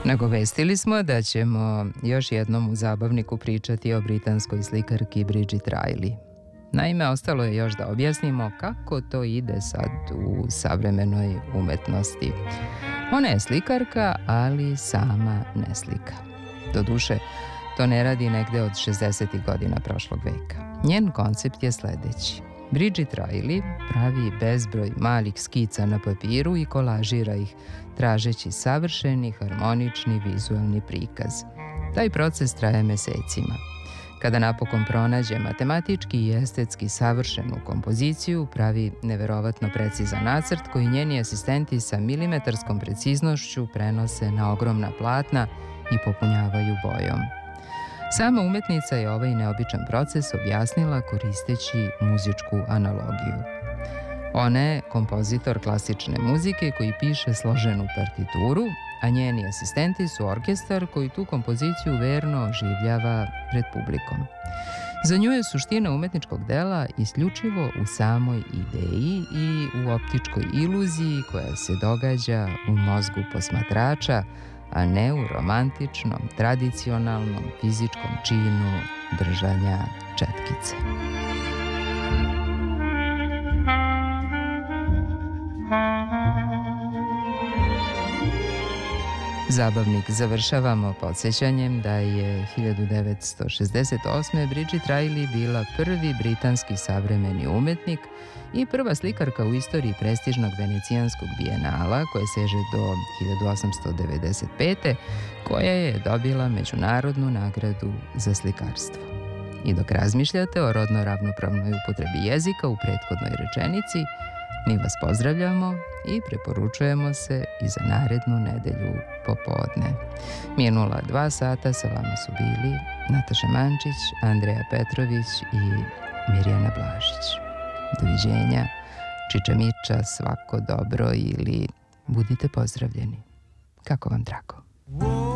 Nagovestili smo da ćemo još jednom u zabavniku pričati o britanskoj slikarki Bridget Riley. Naime, ostalo je još da objasnimo kako to ide sad u savremenoj umetnosti. Ona je slikarka, ali sama ne slika. Doduše, to ne radi negde od 60. godina prošlog veka. Njen koncept je sledeći. Bridget Riley pravi bezbroj malih skica na papiru i kolažira ih, tražeći savršeni, harmonični vizualni prikaz. Taj proces traje mesecima. Kada napokon pronađe matematički i estetski savršenu kompoziciju, pravi neverovatno precizan nacrt koji njeni asistenti sa milimetarskom preciznošću prenose na ogromna platna i popunjavaju bojom. Sama umetnica je ovaj neobičan proces objasnila koristeći muzičku analogiju. Ona je kompozitor klasične muzike koji piše složenu partituru, a njeni asistenti su orkestar koji tu kompoziciju verno oživljava pred publikom. Za nju je suština umetničkog dela isključivo u samoj ideji i u optičkoj iluziji koja se događa u mozgu posmatrača, a ne u romantičnom, tradicionalnom, fizičkom činu držanja četkice. Zabavnik završavamo podsjećanjem da je 1968. Bridget Riley bila prvi britanski savremeni umetnik i prva slikarka u istoriji prestižnog venecijanskog bijenala koje seže do 1895. koja je dobila međunarodnu nagradu za slikarstvo. I dok razmišljate o rodno ravnopravnoj upotrebi jezika u prethodnoj rečenici, mi vas pozdravljamo i preporučujemo se i za narednu nedelju popodne. Minula 2 sata sa vama su bili Nataša Mančić, Andreja Petrović i Mirjana Blažić. Doviđenja, čiča miča, svako dobro ili budite pozdravljeni. Kako vam drago.